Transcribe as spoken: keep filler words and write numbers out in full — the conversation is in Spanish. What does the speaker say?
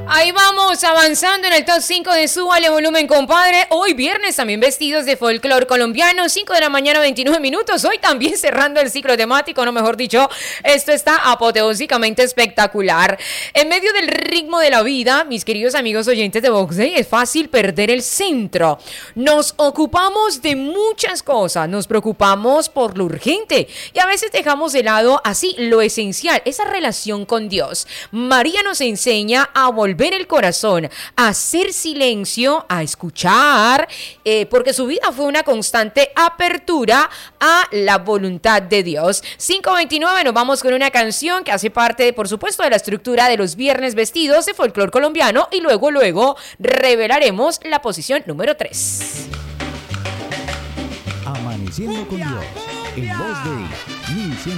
Ahí vamos avanzando en el top cinco de Súbale Volumen, compadre. Hoy viernes también vestidos de folclor colombiano, cinco de la mañana, veintinueve minutos. Hoy también cerrando el ciclo temático, no mejor dicho, esto está apoteósicamente espectacular. En medio del ritmo de la vida, mis queridos amigos oyentes de Vox Day, es fácil perder el centro. Nos ocupamos de muchas cosas, nos preocupamos por lo urgente y a veces dejamos de lado así lo esencial, esa relación con Dios. María nos enseña a volver el corazón, a hacer silencio, a escuchar, eh, porque su vida fue una constante apertura a la voluntad de Dios. cinco veintinueve, nos vamos con una canción que hace parte, por supuesto, de la estructura de los viernes vestidos de folclor colombiano y luego, luego revelaremos la posición número tres. Amaneciendo con Dios, en Voz Day mil cien.